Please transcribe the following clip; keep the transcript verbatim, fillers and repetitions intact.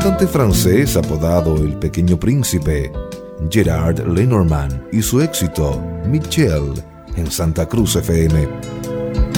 cantante francés apodado El Pequeño Príncipe, Gerard Lenormand, y su éxito Michelle en Santa Cruz F M.